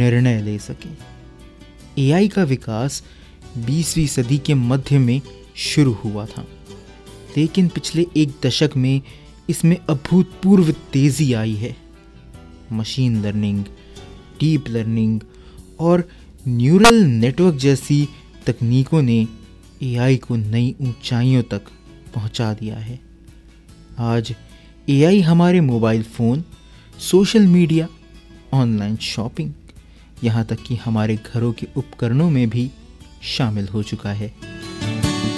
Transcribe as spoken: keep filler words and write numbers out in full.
निर्णय ले सकें। एआई का विकास बीसवीं सदी के मध्य में शुरू हुआ था, लेकिन पिछले एक दशक में इसमें अभूतपूर्व तेज़ी आई है। मशीन लर्निंग, डीप लर्निंग और न्यूरल नेटवर्क जैसी तकनीकों ने एआई को नई ऊंचाइयों तक पहुंचा दिया है। आज एआई हमारे mobile phone, social media, online shopping, यहाँ तक कि हमारे घरों के उपकरणों में भी शामिल हो चुका है।